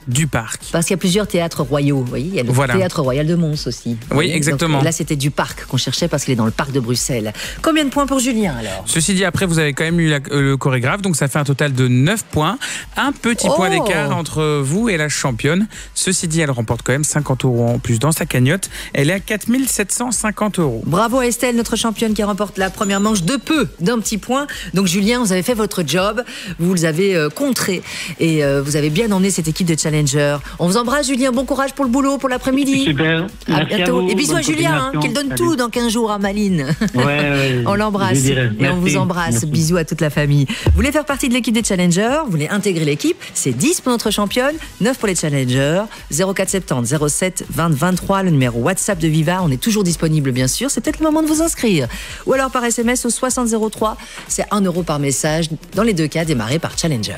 du Parc. Parce qu'il y a plusieurs théâtres royaux, vous voyez, il y a le théâtre royal de Mons aussi. Oui, exactement. Donc, là, c'était du Parc qu'on cherchait parce qu'il est dans le Parc de Bruxelles. Combien de points pour Julien alors ? Ceci dit, après, vous avez quand même eu le chorégraphe, donc ça fait un total de 9 points. Un petit point d'écart entre vous et la championne. Ceci dit, elle remporte quand même 50 € en plus dans sa cagnotte. Elle est à 4 750 €. Bravo à Estelle, notre championne qui remporte la première manche d'un petit point. Donc Julien, vous avez fait votre job, vous avez contré et vous avez bien emmené cette équipe de Challenger. On vous embrasse Julien, bon courage pour le boulot, pour l'après-midi. Super, à bientôt. Et bisous à Julien, qu'il donne tout dans 15 jours à Malines. Ouais, on l'embrasse et on vous embrasse. Merci. Bisous à toute la famille. Vous voulez faire partie de l'équipe des Challengers, vous voulez intégrer l'équipe, c'est 10 pour notre championne, 9 pour les Challengers, 0470 07 20 23, le numéro WhatsApp de Viva. On est toujours disponible bien sûr, c'est peut-être le moment de vous inscrire. Ou alors par SMS au 6003, c'est 1 € par message, dans les deux cas démarré par Challenger.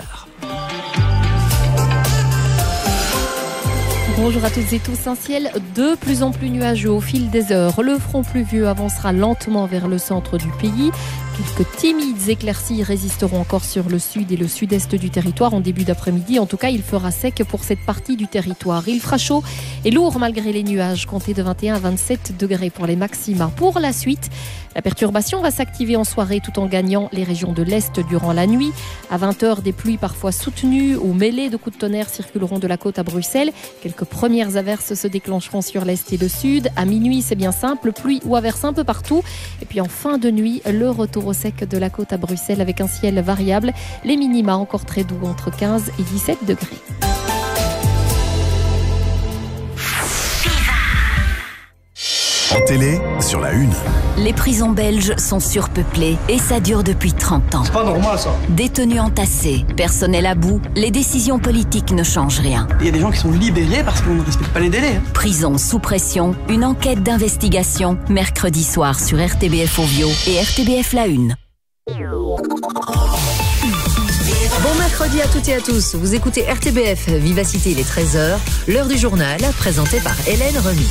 Bonjour à toutes et tous, un ciel de plus en plus nuageux au fil des heures. Le front pluvieux avancera lentement vers le centre du pays. Quelques timides éclaircies résisteront encore sur le sud et le sud-est du territoire en début d'après-midi. En tout cas, il fera sec pour cette partie du territoire. Il fera chaud et lourd malgré les nuages, comptez de 21 à 27 degrés pour les maxima. Pour la suite, la perturbation va s'activer en soirée tout en gagnant les régions de l'Est durant la nuit. À 20h, des pluies parfois soutenues ou mêlées de coups de tonnerre circuleront de la côte à Bruxelles. Quelques premières averses se déclencheront sur l'Est et le Sud. À minuit, c'est bien simple, pluie ou averse un peu partout. Et puis en fin de nuit, le retour au sec de la côte à Bruxelles avec un ciel variable. Les minima encore très doux entre 15 et 17 degrés. En télé, sur la une. Les prisons belges sont surpeuplées et ça dure depuis 30 ans. C'est pas normal ça. Détenus entassés, personnel à bout, les décisions politiques ne changent rien. Il y a des gens qui sont libérés parce qu'on ne respecte pas les délais. Prison sous pression, une enquête d'investigation, mercredi soir sur RTBF Ovio et RTBF La Une. Bon mercredi à toutes et à tous. Vous écoutez RTBF Vivacité, il est 13h. L'heure du journal, présenté par Hélène Remy.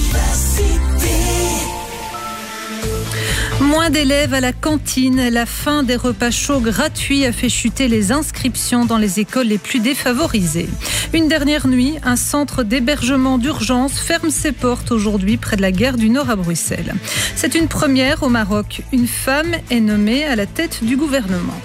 Moins d'élèves à la cantine. La fin des repas chauds gratuits a fait chuter les inscriptions dans les écoles les plus défavorisées. Une dernière nuit, un centre d'hébergement d'urgence ferme ses portes aujourd'hui près de la gare du Nord à Bruxelles. C'est une première au Maroc. Une femme est nommée à la tête du gouvernement.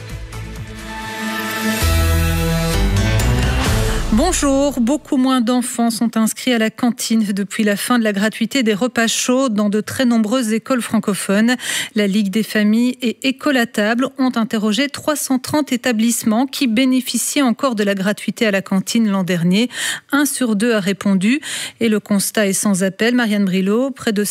Bonjour, beaucoup moins d'enfants sont inscrits à la cantine depuis la fin de la gratuité des repas chauds dans de très nombreuses écoles francophones. La Ligue des familles et École à table ont interrogé 330 établissements qui bénéficiaient encore de la gratuité à la cantine l'an dernier. 1 sur 2 a répondu et le constat est sans appel. Marianne Brilot, près de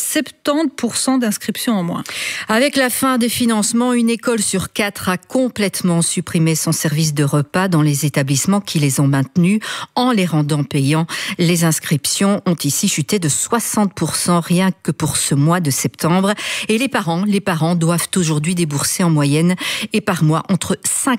70% d'inscriptions en moins. Avec la fin des financements, une école sur 4 a complètement supprimé son service de repas dans les établissements qui les ont maintenus. En les rendant payants, les inscriptions ont ici chuté de 60% rien que pour ce mois de septembre. Et les parents doivent aujourd'hui débourser en moyenne et par mois entre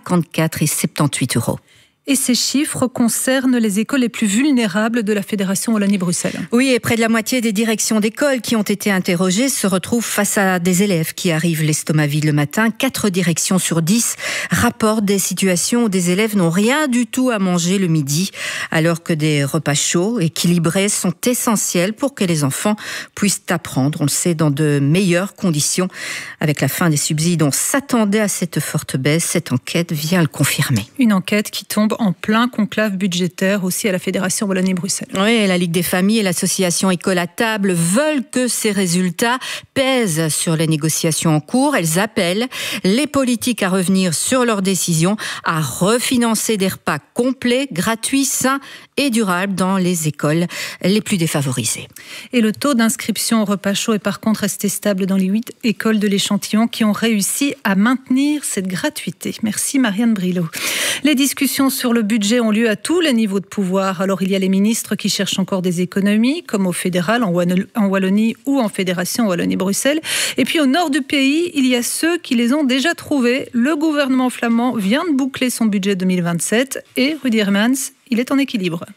54 et 78 €. Et ces chiffres concernent les écoles les plus vulnérables de la Fédération Wallonie-Bruxelles. Oui, et près de la moitié des directions d'écoles qui ont été interrogées se retrouvent face à des élèves qui arrivent l'estomac vide le matin. 4 directions sur 10 rapportent des situations où des élèves n'ont rien du tout à manger le midi, alors que des repas chauds, équilibrés, sont essentiels pour que les enfants puissent apprendre, on le sait, dans de meilleures conditions. Avec la fin des subsides, on s'attendait à cette forte baisse. Cette enquête vient le confirmer. Une enquête qui tombe en plein conclave budgétaire aussi à la Fédération Wallonie-Bruxelles. Oui, la Ligue des familles et l'association École à table veulent que ces résultats pèsent sur les négociations en cours. Elles appellent les politiques à revenir sur leurs décisions, à refinancer des repas complets, gratuits, sains et durables dans les écoles les plus défavorisées. Et le taux d'inscription au repas chaud est par contre resté stable dans les 8 écoles de l'échantillon qui ont réussi à maintenir cette gratuité. Merci Marianne Brilot. Les discussions sur le budget ont lieu à tous les niveaux de pouvoir. Alors il y a les ministres qui cherchent encore des économies, comme au fédéral, en Wallonie ou en Fédération Wallonie-Bruxelles. Et puis au nord du pays, il y a ceux qui les ont déjà trouvés. Le gouvernement flamand vient de boucler son budget 2027 et Rudy Hermans, il est en équilibre.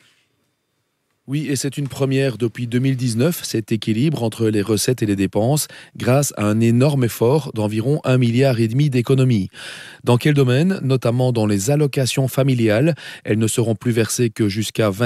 Oui, et c'est une première depuis 2019, cet équilibre entre les recettes et les dépenses, grâce à un énorme effort d'environ 1,5 milliard d'économies. Dans quel domaine ? Notamment dans les allocations familiales. Elles ne seront plus versées que jusqu'à